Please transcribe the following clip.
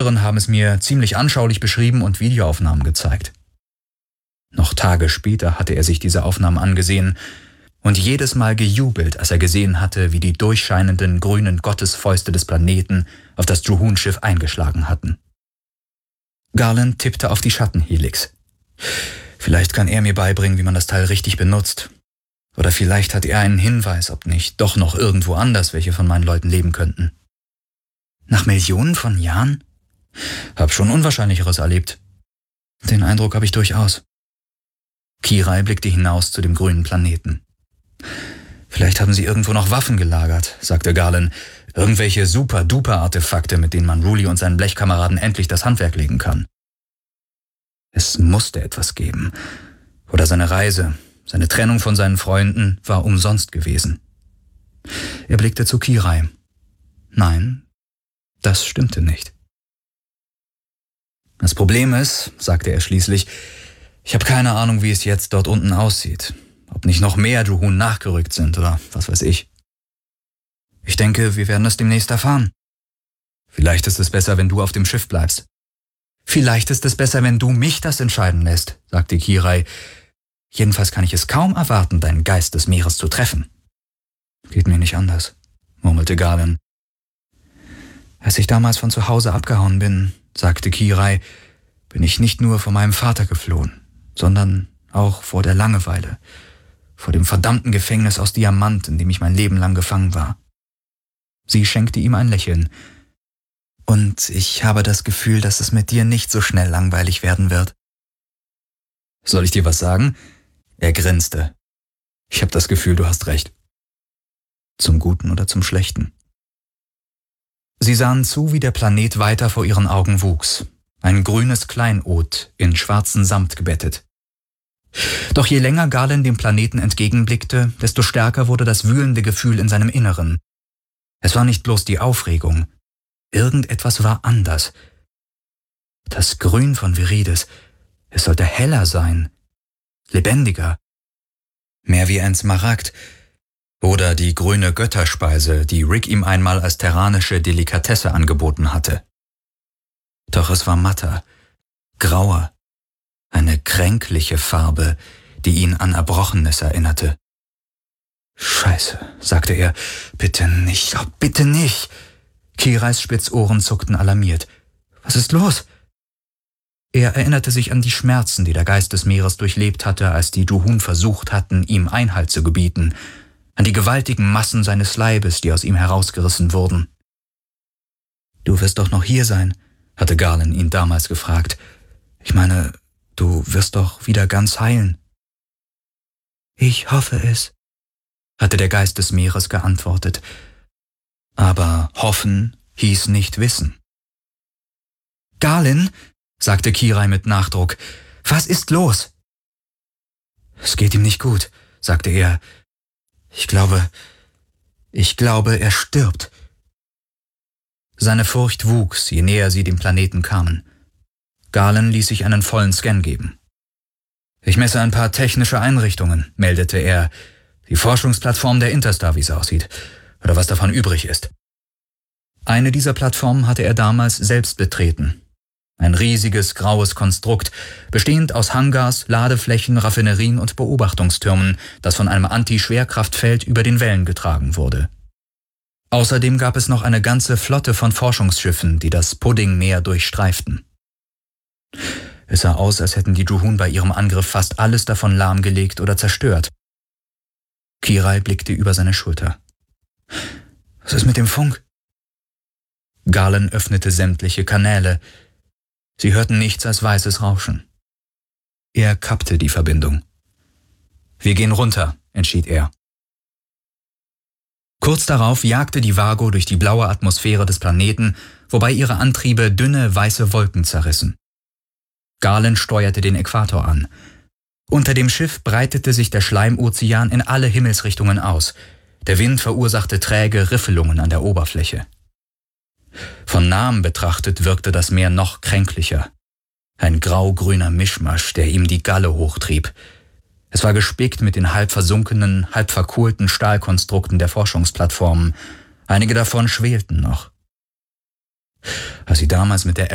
anderen haben es mir ziemlich anschaulich beschrieben und Videoaufnahmen gezeigt. Noch Tage später hatte er sich diese Aufnahmen angesehen und jedes Mal gejubelt, als er gesehen hatte, wie die durchscheinenden grünen Gottesfäuste des Planeten auf das Juhun-Schiff eingeschlagen hatten. Garland tippte auf die Schattenhelix. Vielleicht kann er mir beibringen, wie man das Teil richtig benutzt. Oder vielleicht hat er einen Hinweis, ob nicht doch noch irgendwo anders welche von meinen Leuten leben könnten. Nach Millionen von Jahren? Hab schon Unwahrscheinlicheres erlebt. Den Eindruck habe ich durchaus. Kirai blickte hinaus zu dem grünen Planeten. Vielleicht haben sie irgendwo noch Waffen gelagert, sagte Garland. Irgendwelche Super-Duper-Artefakte, mit denen man Ruli und seinen Blechkameraden endlich das Handwerk legen kann. Es musste etwas geben. Oder seine Reise, seine Trennung von seinen Freunden war umsonst gewesen. Er blickte zu Kirai. Nein, das stimmte nicht. Das Problem ist, sagte er schließlich, ich habe keine Ahnung, wie es jetzt dort unten aussieht. Ob nicht noch mehr Juhun nachgerückt sind oder was weiß ich. Ich denke, wir werden es demnächst erfahren. Vielleicht ist es besser, wenn du auf dem Schiff bleibst. Vielleicht ist es besser, wenn du mich das entscheiden lässt, sagte Kirai. Jedenfalls kann ich es kaum erwarten, deinen Geist des Meeres zu treffen. Geht mir nicht anders, murmelte Garland. Als ich damals von zu Hause abgehauen bin, sagte Kirai, bin ich nicht nur vor meinem Vater geflohen, sondern auch vor der Langeweile, vor dem verdammten Gefängnis aus Diamant, in dem ich mein Leben lang gefangen war. Sie schenkte ihm ein Lächeln. Und ich habe das Gefühl, dass es mit dir nicht so schnell langweilig werden wird. Soll ich dir was sagen? Er grinste. Ich habe das Gefühl, du hast recht. Zum Guten oder zum Schlechten? Sie sahen zu, wie der Planet weiter vor ihren Augen wuchs. Ein grünes Kleinod, in schwarzen Samt gebettet. Doch je länger Garland dem Planeten entgegenblickte, desto stärker wurde das wühlende Gefühl in seinem Inneren. Es war nicht bloß die Aufregung. Irgendetwas war anders. Das Grün von Viridis, es sollte heller sein, lebendiger, mehr wie ein Smaragd oder die grüne Götterspeise, die Rick ihm einmal als terranische Delikatesse angeboten hatte. Doch es war matter, grauer, eine kränkliche Farbe, die ihn an Erbrochenes erinnerte. »Scheiße«, sagte er, »bitte nicht, oh, bitte nicht!« Kirais Spitzohren zuckten alarmiert. »Was ist los?« Er erinnerte sich an die Schmerzen, die der Geist des Meeres durchlebt hatte, als die Juhun versucht hatten, ihm Einhalt zu gebieten, an die gewaltigen Massen seines Leibes, die aus ihm herausgerissen wurden. »Du wirst doch noch hier sein«, hatte Garland ihn damals gefragt. »Ich meine, du wirst doch wieder ganz heilen.« »Ich hoffe es«, hatte der Geist des Meeres geantwortet. Aber hoffen hieß nicht wissen. »Garland«, sagte Kirai mit Nachdruck, »was ist los?« »Es geht ihm nicht gut«, sagte er. Ich glaube, er stirbt.« Seine Furcht wuchs, je näher sie dem Planeten kamen. Garland ließ sich einen vollen Scan geben. »Ich messe ein paar technische Einrichtungen«, meldete er. »Die Forschungsplattform der Interstar, wie es aussieht. Oder was davon übrig ist.« Eine dieser Plattformen hatte er damals selbst betreten. Ein riesiges, graues Konstrukt, bestehend aus Hangars, Ladeflächen, Raffinerien und Beobachtungstürmen, das von einem Anti-Schwerkraftfeld über den Wellen getragen wurde. Außerdem gab es noch eine ganze Flotte von Forschungsschiffen, die das Puddingmeer durchstreiften. Es sah aus, als hätten die Juhun bei ihrem Angriff fast alles davon lahmgelegt oder zerstört. Kirai blickte über seine Schulter. »Was ist mit dem Funk?« Garland öffnete sämtliche Kanäle. Sie hörten nichts als weißes Rauschen. Er kappte die Verbindung. »Wir gehen runter«, entschied er. Kurz darauf jagte die Vago durch die blaue Atmosphäre des Planeten, wobei ihre Antriebe dünne, weiße Wolken zerrissen. Garland steuerte den Äquator an. Unter dem Schiff breitete sich der Schleimozean in alle Himmelsrichtungen aus. Der Wind verursachte träge Riffelungen an der Oberfläche. Von nahem betrachtet wirkte das Meer noch kränklicher. Ein grau-grüner Mischmasch, der ihm die Galle hochtrieb. Es war gespickt mit den halb versunkenen, halb verkohlten Stahlkonstrukten der Forschungsplattformen. Einige davon schwelten noch. Als sie damals mit der